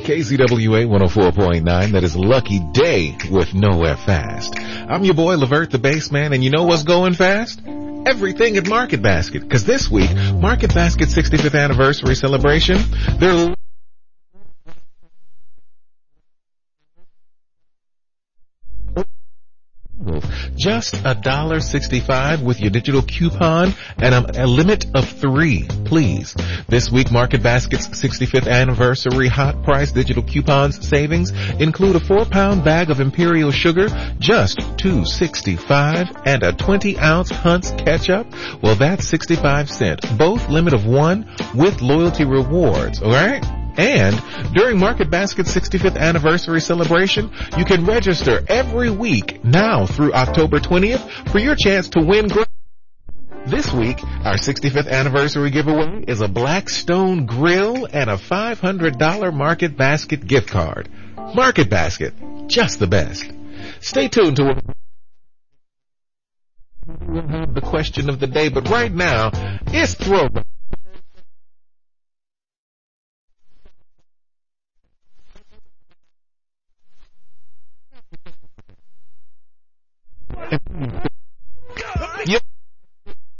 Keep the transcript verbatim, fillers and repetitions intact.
K Z W A one oh four point nine. That is Lucky Day with Nowhere Fast. I'm your boy, Levert the Bassman, and you know what's going fast? Everything at Market Basket. Because this week, Market Basket's sixty-fifth anniversary celebration, they're just a dollar sixty-five with your digital coupon and a, a limit of three, please. This week, Market Basket's sixty-fifth anniversary hot price digital coupons savings include a four pound bag of Imperial sugar, just two sixty-five, and a twenty ounce Hunt's ketchup. Well, that's sixty-five cents. Both limit of one with loyalty rewards, alright? And during Market Basket's sixty-fifth anniversary celebration, you can register every week now through October twentieth for your chance to win great. This week, our sixty-fifth anniversary giveaway is a Blackstone grill and a five hundred dollars Market Basket gift card. Market Basket, just the best. Stay tuned to what we'll have the question of the day, but right now, it's throwback.